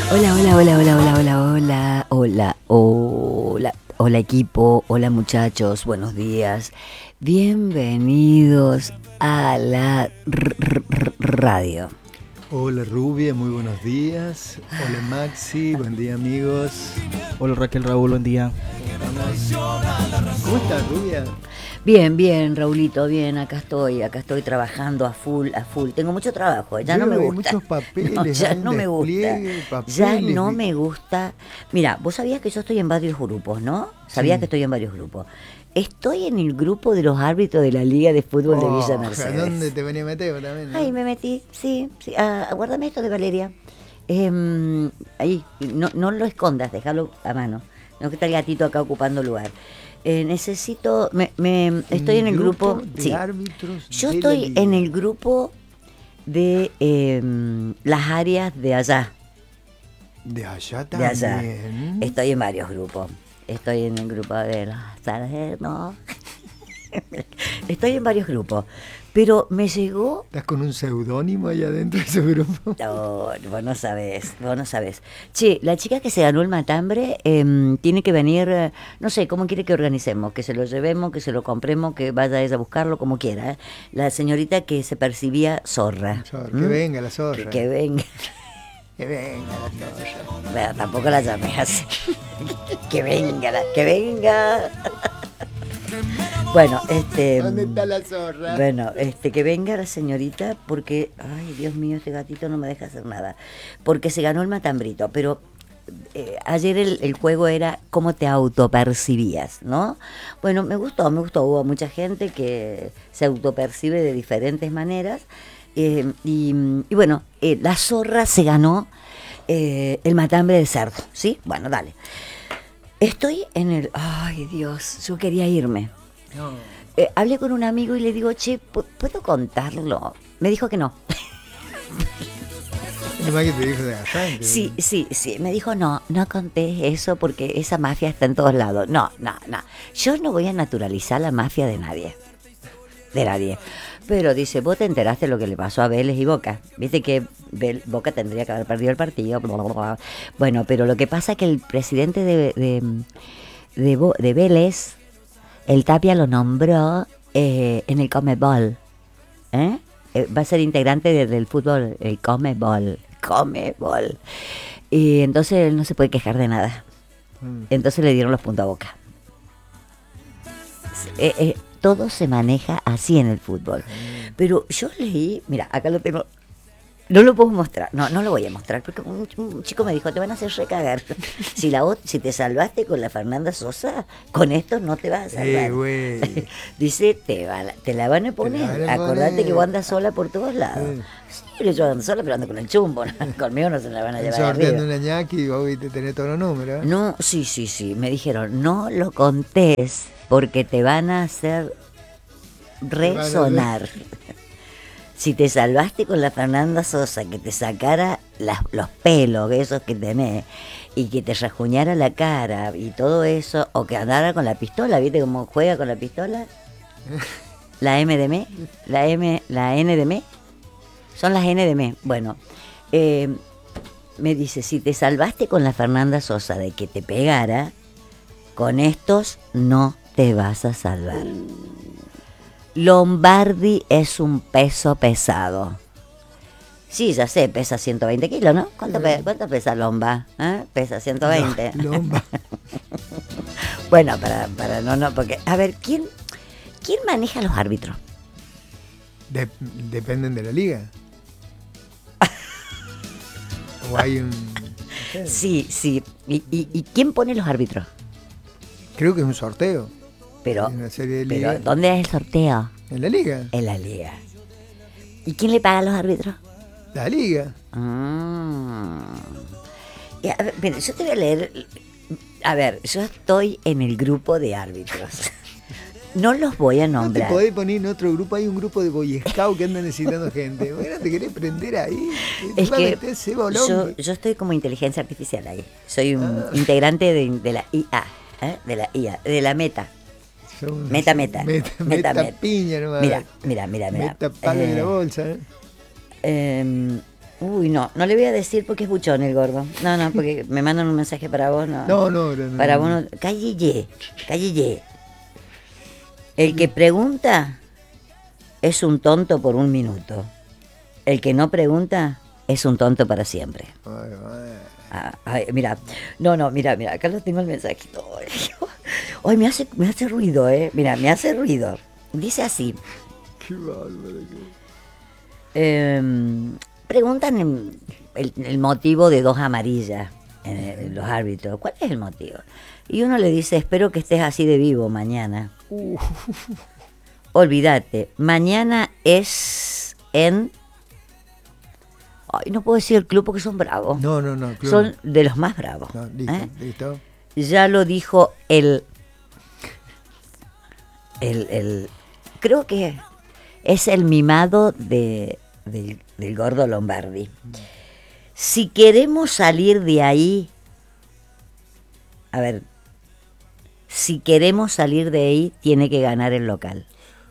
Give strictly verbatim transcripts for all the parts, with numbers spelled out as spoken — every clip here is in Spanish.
Hola, hola, hola, hola, hola, hola, hola, hola, hola, hola equipo, hola muchachos, buenos días, bienvenidos a la r- r- r- radio. Hola Rubia, muy buenos días. Hola Maxi, buen día amigos. Hola Raquel, Raúl, buen día. ¿Cómo estás Rubia? Bien, bien, Raulito, bien, acá estoy, acá estoy trabajando a full, a full. Tengo mucho trabajo, ya no Veo me que hay gusta. muchos papeles, No, ya hay un no me gusta. despliegue, Ya papeles, no vi- me gusta. Mira, vos sabías que yo estoy en varios grupos, ¿no? Sabías Sí. que estoy en varios grupos. Estoy en el grupo de los árbitros de la Liga de Fútbol de Villa Oh, Mercedes. ¿dónde te venía a meter vos también? ¿No? Ahí me metí, sí, sí. Ah, aguárdame esto de Valeria. Em, ahí, no, no lo escondas, déjalo a mano. No que está el gatito acá ocupando lugar. Eh, necesito, me, me- estoy en el grupo, de sí. árbitros. Yo de la estoy liga. en el grupo de em, las áreas de allá, De allá de allá. también. Estoy en varios grupos. Estoy en el grupo de las áreas, no. Estoy en varios grupos. Pero me llegó. ¿Estás con un seudónimo ahí adentro de ese grupo? No, vos no sabés, vos no sabés. Che, la chica que se ganó el matambre em, tiene que venir, eh, no sé, ¿cómo quiere que organicemos? Que se lo llevemos, que se lo compremos, que vaya ella a buscarlo, como quiera. ¿Eh? La señorita que se percibía zorra. Zorra, ¿Mm? que venga la zorra. Que, que venga. Que venga la zorra. Bueno, tampoco la llamé así. Que venga, la- que venga. Bueno, este. ¿Dónde está la zorra? Bueno, este, que venga la señorita porque, ay, Dios mío, este gatito no me deja hacer nada. Porque se ganó el matambrito, pero eh, ayer el, el juego era cómo te autopercibías, ¿no? Bueno, me gustó, me gustó. Hubo mucha gente que se autopercibe de diferentes maneras. eh, y, y bueno, eh, la zorra se ganó eh, el matambre de cerdo, ¿sí? Bueno, dale. Estoy en el... Ay, Dios, yo quería irme. No. Eh, hablé con un amigo y le digo, che, ¿pu- ¿puedo contarlo? Me dijo que no. No más que te dijo de arranque. Sí, sí, sí. Me dijo, no, no contés eso porque esa mafia está en todos lados. No, no, no. Yo no voy a naturalizar la mafia de nadie. De nadie. Pero dice, vos te enteraste lo que le pasó a Vélez y Boca. Viste que Vel- Boca tendría que haber perdido el partido. Bla, bla, bla. Bueno, pero lo que pasa es que el presidente de, de, de, Bo- de Vélez, el Tapia lo nombró eh, en el Comebol. ¿Eh? Eh, Va a ser integrante de- del fútbol, el Comebol. Comebol. Y entonces él no se puede quejar de nada. Mm. Entonces le dieron los puntos a Boca. Eh, eh, todo se maneja así en el fútbol. Pero yo leí, mira, acá lo tengo. No lo puedo mostrar, no, no lo voy a mostrar, porque un, un chico me dijo, te van a hacer recagar. Si la ot- si te salvaste con la Fernanda Sosa, con esto no te vas a salvar. Eh, güey. Dice, te, va la- te la van a poner. van a Acordate poner. que vos andas sola por todos lados. Sí, yo ando sola, pero ando con el chumbo. ¿No? Conmigo no se la van a llevar Sorteando arriba. una ñaki y vos viste tener todos los números. No, sí, sí, sí. Me dijeron, no lo contés porque te van a hacer van a resonar. Si te salvaste con la Fernanda Sosa, que te sacara las- los pelos esos que tenés y que te rajuñara la cara y todo eso, o que andara con la pistola, ¿viste cómo juega con la pistola? La M de M, la M, la N de M, son las N de M. Bueno, eh, me dice, si te salvaste con la Fernanda Sosa de que te pegara, con estos no te vas a salvar. Lombardi es un peso pesado. Sí, ya sé, pesa ciento veinte kilos, ¿no? ¿Cuánto, pe- cuánto pesa Lomba? ¿Eh? Pesa ciento veinte. Lomba. Bueno, para, para no, no, porque, a ver, ¿quién, quién maneja a los árbitros? De- dependen de la liga. O hay un. no sé, Sí, sí. ¿Y, y, y quién pone los árbitros? Creo que es un sorteo. Pero, Hay una serie de pero ligas. ¿dónde es el sorteo? En la liga. En la liga. ¿Y quién le paga a los árbitros? La liga. Mm. Y a ver, mira, yo te voy a leer. A ver, yo estoy en el grupo de árbitros. No los voy a No te nombrar. podés poner en otro grupo. Hay un grupo de Boy Scout que anda necesitando gente. Bueno, te querés prender ahí. Te Es va a que meter ese bolón. yo, yo estoy como inteligencia artificial ahí. Soy un integrante de, de la I A, ¿eh? de la I A, de la Meta. Son- Meta, meta. Meta, Meta, meta meta. piña nomás. Mira, mira, mira, mira. Meta palo de la Eh, bolsa. ¿eh? eh, Uy, no, no le voy a decir porque es buchón el gordo. No, no, porque me mandan un mensaje para vos, no. No, no, no. no Para no. vos no. Cálleye, cálleye. El que pregunta es un tonto por un minuto. El que no pregunta es un tonto para siempre. Ay, ay. Ah, ay, mira, no, no, mira, mira, acá lo tengo el mensajito. Ay, me hace, me hace ruido, eh. Mira, me hace ruido. Dice así. Qué bárbaro. Eh, preguntan el, el, el motivo de dos amarillas en, el, en los árbitros. ¿Cuál es el motivo? Y uno le dice, espero que estés así de vivo mañana. Uh. Olvídate, mañana es en... Ay, no puedo decir el club porque son bravos. No, no, no. Club. Son de los más bravos. No, listo, ¿eh? listo. Ya lo dijo el, el, el... Creo que es el mimado de, del, del gordo Lombardi. Si queremos salir de ahí... A ver... Si queremos salir de ahí, tiene que ganar el local.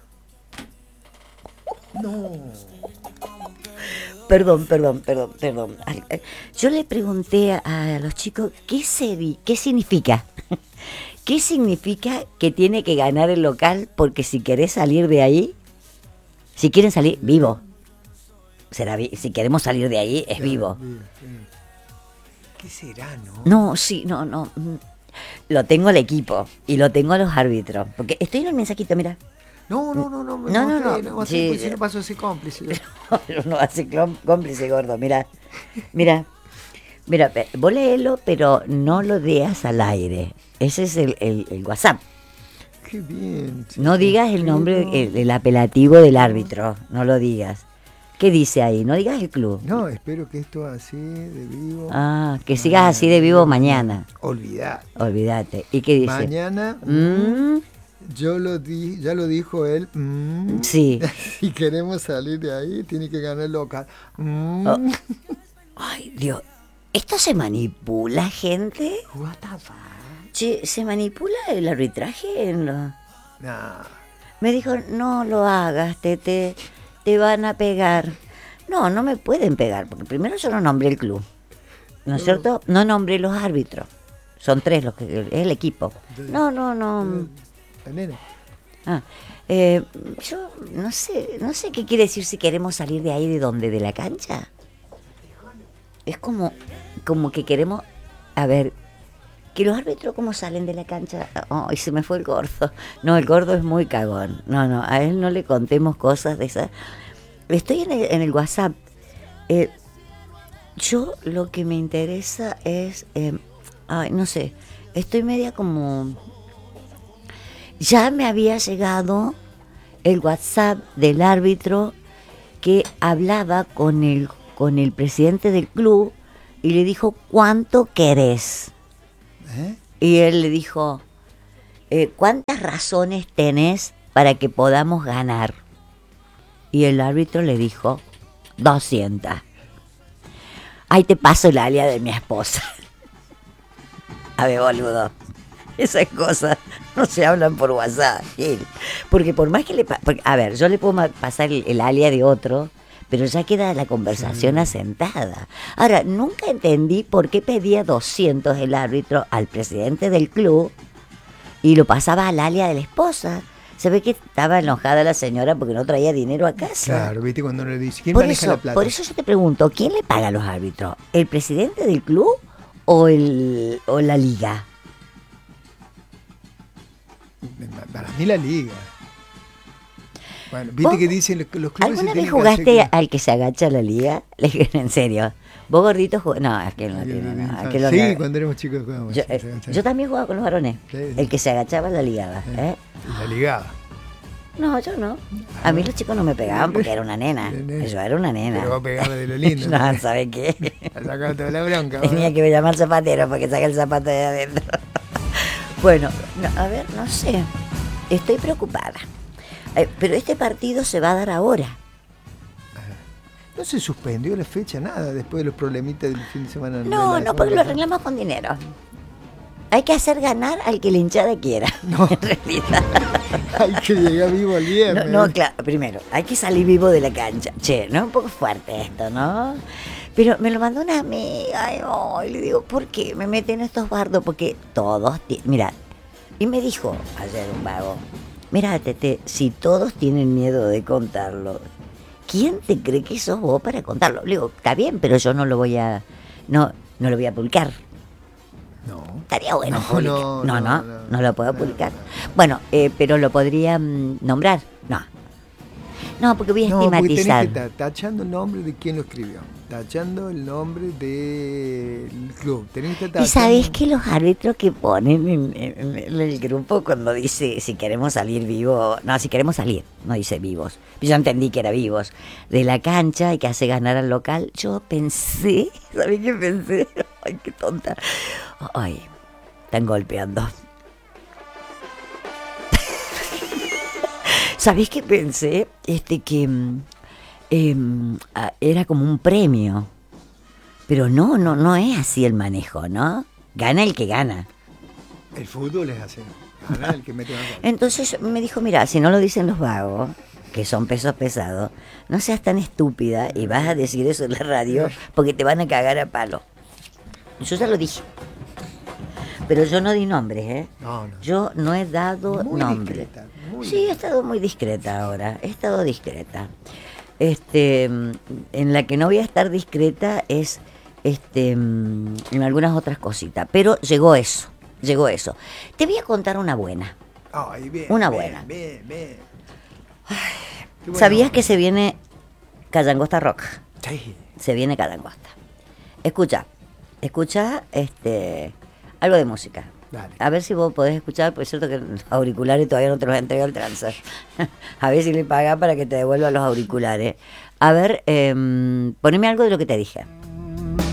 No. Perdón, perdón, perdón, perdón. Yo le pregunté a los chicos, ¿qué, se, qué significa? ¿Qué significa que tiene que ganar el local? Porque si querés salir de ahí, si quieren salir, vivo. Será, si queremos salir de ahí, es vivo. ¿Qué será, no? No, sí, no, no. Lo tengo al equipo y lo tengo a los árbitros. Porque estoy en el mensajito, mira. No, no, no, no. No, no, no. no, no Sí, pues, si no paso a ser cómplice. No va a ser cómplice, gordo. Mira, mira. Mira, vos léelo, pero no lo veas al aire. Ese es el, el, el WhatsApp. Qué bien. Sí, no digas el nombre, el, el apelativo del árbitro. No lo digas. ¿Qué dice ahí? No digas el club. No, espero que esto así de vivo. Ah, que sigas así de vivo mañana. Olvidate. Olvídate. ¿Y qué dice? Mañana, Mm, yo lo di, ya lo dijo él. Mm, sí. Si queremos salir de ahí, tiene que ganar el local. Mm. Oh. Ay, Dios. ¿Esto se manipula, gente? What the fuck? Che, ¿se manipula el arbitraje en lo...? No. Me dijo, no lo hagas, te, te, te van a pegar. No, no me pueden pegar, porque primero yo no nombré el club, ¿no es cierto? No nombré los árbitros. Son tres los que... es el equipo. No, no, no. La nena. Ah, eh, yo no sé, no sé qué quiere decir si queremos salir de ahí, ¿de dónde? ¿De la cancha? Es como, como que queremos... A ver... Que los árbitros cómo salen de la cancha. Oh, y se me fue el gordo. No, el gordo es muy cagón. No, no, a él no le contemos cosas de esas. Estoy en el, en el WhatsApp. Eh, yo lo que me interesa es, eh, ay, no sé, estoy media como... Ya me había llegado el WhatsApp del árbitro que hablaba con el, con el presidente del club y le dijo, ¿cuánto querés? ¿Eh? Y él le dijo, eh, ¿cuántas razones tenés para que podamos ganar? Y el árbitro le dijo, doscientas. Ahí te paso el alia de mi esposa. A ver, boludo, esas cosas no se hablan por WhatsApp, Gil. Porque por más que le... Pa- porque, a ver, yo le puedo ma- pasar el, el alia de otro... Pero ya queda la conversación sí. asentada. Ahora, nunca entendí por qué pedía doscientos el árbitro al presidente del club y lo pasaba al alia de la esposa. Se ve que estaba enojada la señora porque no traía dinero a casa. Claro, viste cuando le dice, ¿quién por maneja eso, la plata? Por eso yo te pregunto, ¿quién le paga a los árbitros? ¿El presidente del club o, el, o la liga? Para mí la liga. Bueno, viste que dicen los, los clubes... ¿Alguna vez jugaste que... al que se agacha a la liga? En serio. ¿Vos gordito jugás? No, aquel no tiene. No, aquel sí, no... cuando éramos chicos jugábamos. Yo, sí, eh, sí. yo también jugaba con los varones. Sí, sí. El que se agachaba la ligaba. Sí. ¿eh? La ligaba. No, yo no. A mí los chicos no me pegaban porque era una nena. Yo era una nena. Pero vos pegabas de lo lindo. No, ¿no? ¿Sabes qué? Sacaba toda la bronca. Tenía que llamar al zapatero para que saque el zapato de adentro. Bueno, no, a ver, no sé. Estoy preocupada. Eh, pero este partido se va a dar ahora. No se suspendió la fecha, nada, después de los problemitas del fin de semana. No, no, porque lo arreglamos con dinero. Hay que hacer ganar al que la hinchada quiera, no. en realidad. Hay que llegar vivo al No, viernes. no, claro, primero, hay que salir vivo de la cancha. Che, no es un poco fuerte esto, ¿no? Pero me lo mandó una amiga, ay, oh, y le digo, ¿por qué me meten estos bardos? Porque todos, ti- mira, y me dijo ayer un vago, mira, Tete, si todos tienen miedo de contarlo, ¿quién te cree que sos vos para contarlo? Le digo, está bien, pero yo no lo voy a, no, no lo voy a publicar. No. Estaría bueno No, publicar. no, No, no, no, no, no, lo puedo no, publicar. no. Bueno, eh, pero lo podría mm, nombrar. No. No, porque voy a No, porque tenés estigmatizar. que estar tachando el nombre de quien lo escribió, tachando el nombre del club. Tenés que estar Y sabés tachando- que los árbitros que ponen en, en- en el grupo cuando dice si queremos salir vivos, no, si queremos salir, no dice vivos. Yo entendí que era vivos. De la cancha y que hace ganar al local. Yo pensé, ¿sabés qué pensé? Ay, qué tonta. Ay, están golpeando. ¿Sabés qué pensé? Este que mm, em, ah, era como un premio. Pero no, no, no es así el manejo, ¿no? Gana el que gana. El fútbol es así. Ahora el que mete más goles. Entonces me dijo, mira, si no lo dicen los vagos, que son pesos pesados, no seas tan estúpida y vas a decir eso en la radio porque te van a cagar a palo. Yo ya lo dije. Pero yo no di nombres, ¿eh? No, no. Yo no he dado Muy nombres. discreta, muy Sí, he estado muy discreta ahora, he estado discreta. Este, mm, en la que no voy a estar discreta es este mm, en algunas otras cositas, pero llegó eso, llegó eso. Te voy a contar una buena. Ay, bien, Una bien, buena. Bien, bien. Qué bueno. ¿Sabías que se viene Cayangosta Rock? Sí. Se viene Cayangosta. Escucha, escucha este algo de música. Dale. A ver si vos podés escuchar, pues es cierto que los auriculares todavía no te los entrega el transfer. A ver si le pagás para que te devuelva los auriculares. A ver, eh, poneme algo de lo que te dije.